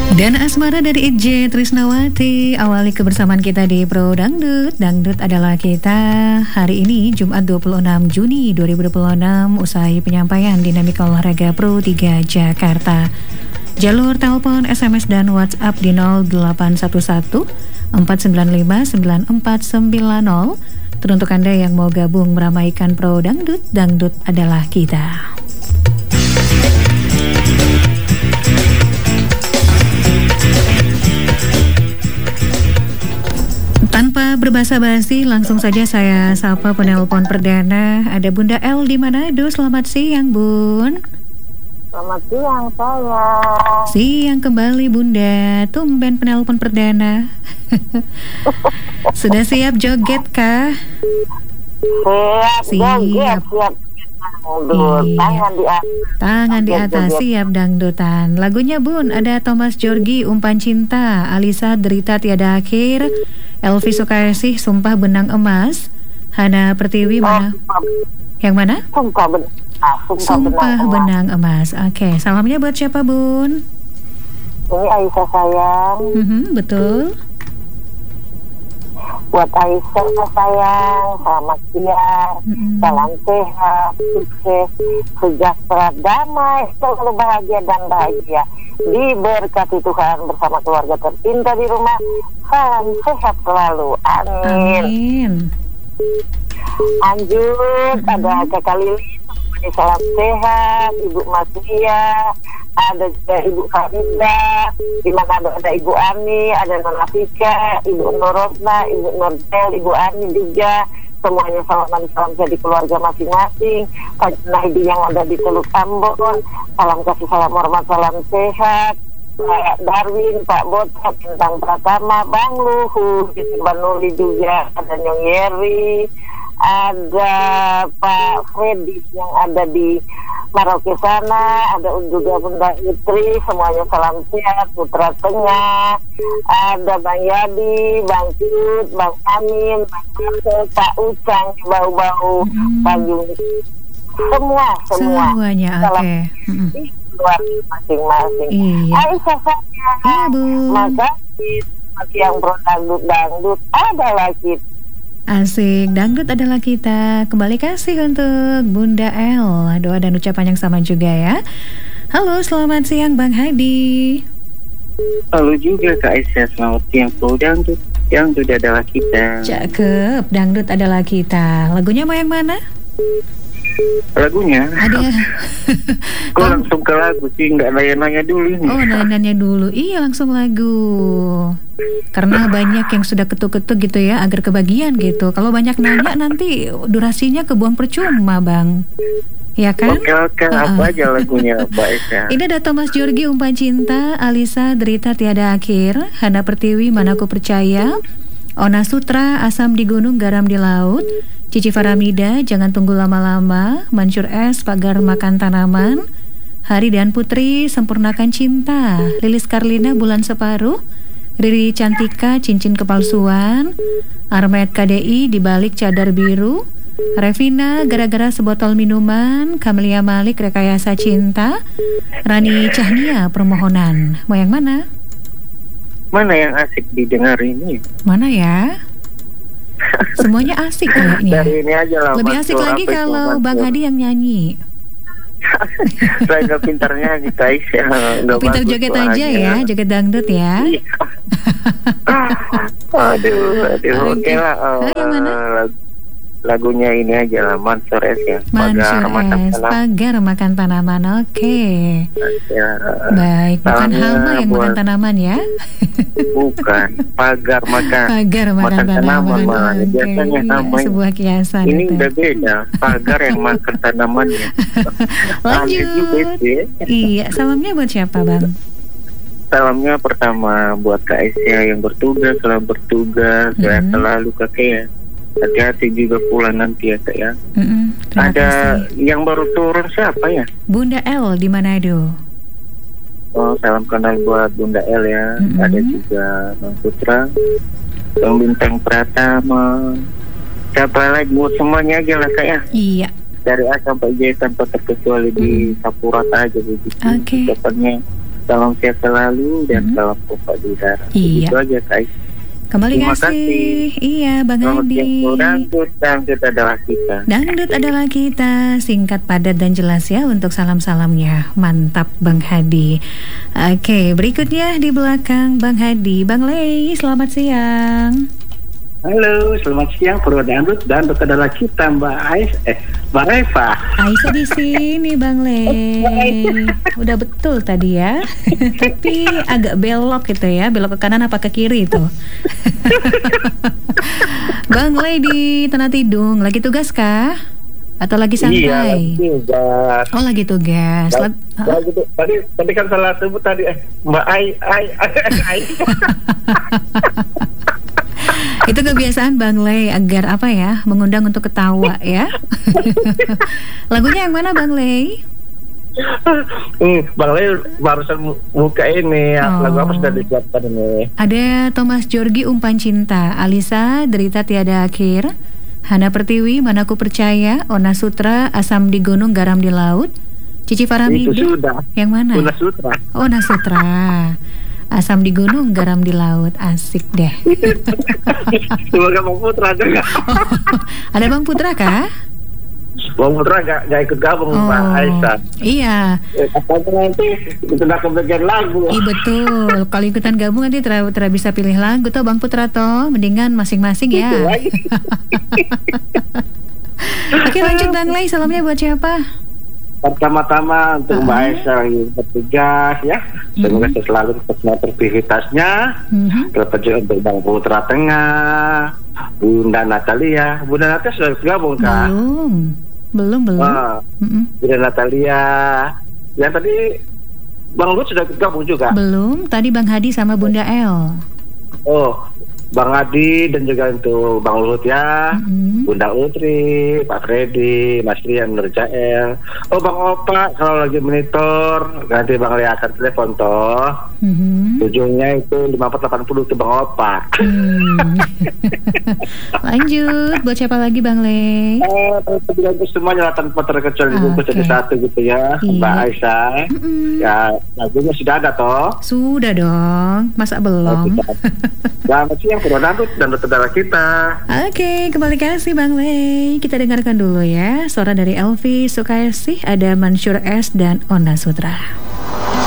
Dan Asmara dari IJ Trisnawati. Awali kebersamaan kita di Pro Dangdut. Dangdut adalah kita. Hari ini Jumat 26 Juni 2026, usai penyampaian dinamika olahraga Pro 3 Jakarta. Jalur telepon, SMS dan WhatsApp di 0811 495 9490. Teruntuk Anda yang mau gabung meramaikan Pro Dangdut, Dangdut adalah kita. Tanpa berbasa-basi, langsung saja saya sapa penelpon perdana. Ada Bunda L di Manado. Selamat siang, Bun. Selamat siang, saya. Siang kembali, Bunda. Tumben penelpon perdana. Sudah siap joget kah? Siap. Iya. Tangan di atas. Tangan di atas, siap dangdutan. Lagunya, Bun, ada Thomas Jorgi, Umpan Cinta, Alisa, Derita Tiada Akhir, Elvi Sukasih, Sumpah Benang Emas, Hana Pertiwi, mana? Yang mana? Sumpah Benang Emas. Oke, salamnya buat siapa, Bun? Ini Aisyah sayang. Betul. Buat Aisyah sayang, selamat siang. Salam sehat, sukses, sejahtera, damai, selalu bahagia dan bahagia. Diberkati Tuhan bersama keluarga tercinta di rumah. Salam sehat selalu. Amin. Lanjut, ada Kakak Lili, salam sehat. Ibu Maslia, ada juga Ibu Farida, di mana ada Ibu Ani, ada Nona Fika, Ibu Nurosna, Ibu Nordel, Ibu Ani juga. Semuanya salam jadi keluarga masing-masing. Pak Naidi yang ada di Teluk Ambon, salam kasih, salam hormat, salam sehat. Pak Darwin, Pak Botak, Bintang Pratama, Bang Luhur, Mbak Nuli juga, ada Nyong Yeri, ada Pak Freddy yang ada di Merauke sana, ada juga Bunda Itri, semuanya salam sehat. Putra Tengah, ada Bang Yadi, Bang Tut, Bang Amin, Bang Marcel, Pak Ucang, Bau-Bau, Pak Jung, Semuanya, oke. Keluar masing-masing. Iya. Aisyah sayang, Iya, Bu. makasih. Yang Pro Dangdut adalah kita. Asik, dangdut adalah kita. Kembali kasih untuk Bunda L. Doa dan ucapan yang sama juga ya. Halo, selamat siang Bang Hadi. Halo juga Kak Aisyah, selamat siang Pro Dangdut. Dangdut adalah kita. Cakep, dangdut adalah kita. Lagunya mau yang mana? Lagunya? Ada. Kok langsung ke lagu sih, nggak nanya-nanya dulu nih. Oh, nanya dulu. Iya, langsung lagu. Karena banyak yang sudah ketuk-ketuk gitu ya, agar kebagian gitu. Kalau banyak nanya nanti durasinya kebuang percuma, Bang. Ya kan? Oke, apa aja lagunya, baik ya. Ini ada Thomas Jorgi, Umpan Cinta, Alisa, Derita Tiada Akhir, Hana Pertiwi, Mana Ku Percaya, Ona Sutra, Asam di Gunung, Garam di Laut, Cici Faramida, Jangan Tunggu Lama-Lama, Mansur S, Pagar Makan Tanaman, Hari dan Putri, Sempurnakan Cinta, Lilis Karlina, Bulan Separuh, Riri Cantika, Cincin Kepalsuan, Armet KDI, Di Balik Cadar Biru, Revina, Gara-Gara Sebotol Minuman, Kamelia Malik, Rekayasa Cinta, Rani Cahnia, Permohonan. Mau yang mana? Mana yang asik didengar ini? Mana ya? Semuanya asik kayaknya. Dari ini aja lah. Lebih asik lagi kalau Bang Hadi yang nyanyi. Saya gak pintar nyanyi Kak Aisyah. Pintar joget aja ya, joget dangdut ya. Aduh, oke lah. Yang mana? Lagunya ini aja lah, Mansur S ya. Mansur S, Pagar Makan Tanaman. Oke. Ya. Baik, bukan hama yang makan tanaman ya. Bukan, pagar makan tanaman. Oke. Biasanya Iya, sebuah kiasan. Ini itu udah beda, pagar yang makan tanamannya. Lanjut. Iya, salamnya buat siapa Bang? Salamnya pertama buat Kak Aisyah yang bertugas, selamat bertugas, sehat selalu kakek ya. Hati-hati juga pulang nanti ya Kak ya. Ada kasih. Yang baru turun siapa ya? Bunda L di Manado. Oh, salam kenal buat Bunda L ya. Ada juga Bang Putra, Bang Bintang Pratama. Siapa lagi? Semuanya aja lah Kak ya. Iya. Dari A sampai J tanpa terkecuali di Sapura aja begitu. Oke. Depannya salam sehat selalu dan salam kompak di udara. Iya. Itu aja Kak. Kembali Terima kasih. kasih. Iya, Bang Hadi. Dangdut adalah kita. Dangdut adalah kita. Singkat, padat, dan jelas ya untuk salam-salamnya. Mantap, Bang Hadi. Oke, berikutnya di belakang Bang Hadi, Bang Lei, selamat siang. Halo, selamat siang Pro Dangdut adalah kita Mbak Eva. Aisyah di sini, Bang Lei. Udah betul tadi ya. Tapi agak belok gitu ya, belok ke kanan apa ke kiri itu. Bang Lei di Tanah Tidung, lagi tugas kah? Atau lagi santai? Iya, lagi tugas. Oh, lagi tugas. Tadi kan salah sebut tadi Mbak Ai. Itu kebiasaan Bang Lei agar apa ya, mengundang untuk ketawa ya. Lagunya yang mana Bang Lei? Bang Lei barusan buka ini lagu apa sudah disiapkan ini? Ada Thomas Jorgi Umpan Cinta, Alisa Derita Tiada Akhir, Hana Pertiwi Manaku Percaya, Ona Sutra Asam di Gunung Garam di Laut, Cici Faramida. Itu sudah. Yang mana? Ona Sutra. Ona Sutra. Asam di gunung, garam di laut. Asik deh. Semoga Bang Putra juga. Ada Bang Putra kah? Bang Putra gak ikut gabung Mbak Aisyah. Iya. Apakah nanti kita akan bagian lagu? Iya betul. Kalau ikutan gabung nanti bisa pilih lagu toh Bang Putra toh. Mendingan masing-masing ya. Oke, lanjut Bang Lei. Salamnya buat siapa? Pertama-tama untuk Mbak Aisyah lagi bertugas ya. Semoga selalu tetap aktivitasnya. Terus juga untuk Bang Putra Tengah, Bunda Natalia. Bunda Natalia sudah gabung kan? Belum. Bunda Natalia. Yang tadi Bang Lut sudah gabung juga? Belum. Tadi Bang Hadi sama Bunda El. Oh, Bang Hadi dan juga untuk Bang Luhut ya, Bunda Utri, Pak Freddy, Mas Rian, Nur Jael. Oh, Bang Opa kalau lagi monitor, nanti Bang Lei akan telepon toh. Ujungnya itu 5480 itu Bang Opa. Lanjut, buat siapa lagi Bang Lei? Semuanya tanpa terkecuali bungkus jadi satu gitu ya, Mbak Aisyah. Ya, lagunya sudah ada toh? Sudah dong, masa belum? Selamat siang Pro Dangdut dan saudara kita. Oke, kembali kasih Bang Lei. Kita dengarkan dulu ya suara dari Elvi Sukaesih, ada Mansur S dan Ona Sutra.